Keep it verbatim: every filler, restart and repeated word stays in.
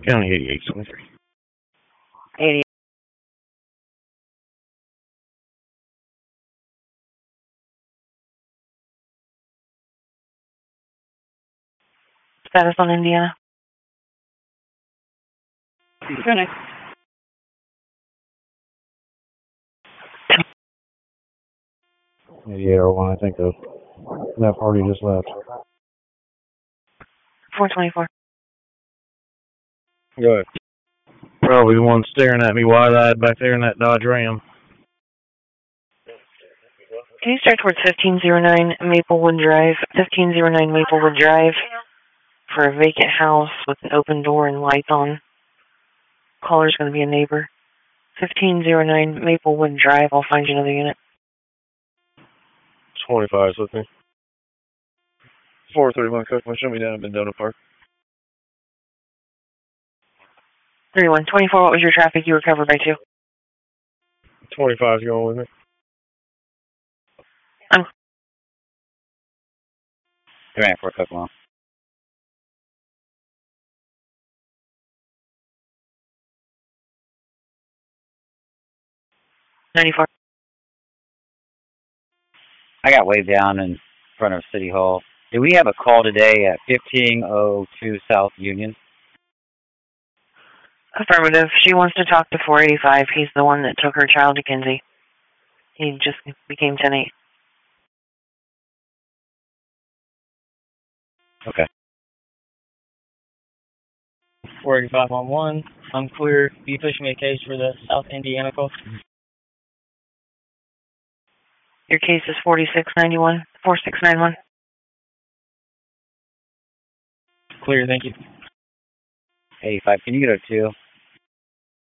County eighty-eight twenty-three. eighty. Status on Indiana. Phoenix. eighty-eight oh one, I think the, that party just left. four twenty-four. Go ahead. Probably the one staring at me wide-eyed back there in that Dodge Ram. Can you start towards fifteen oh nine Maplewood Drive? fifteen oh nine Maplewood Drive for a vacant house with an open door and lights on. Caller's going to be a neighbor. fifteen oh nine Maplewood Drive. I'll find you another unit. twenty-five's with me. four thirty-one, Cookman, show me down at Mendota Park. thirty-one twenty-four, what was your traffic? You were covered by two. twenty-five's going with me. I'm Grant for a couple more. ninety-four. I got way down in front of City Hall. Do we have a call today at fifteen oh two South Union? Affirmative. She wants to talk to four eighty-five. He's the one that took her child to Kinsey. He just became ten eight. Okay. four eighty-five on one. I'm clear. Be pushing me a case for the South Indiana call. Your case is forty-six ninety-one, forty-six ninety-one. Clear, thank you. eighty-five, can you get a two?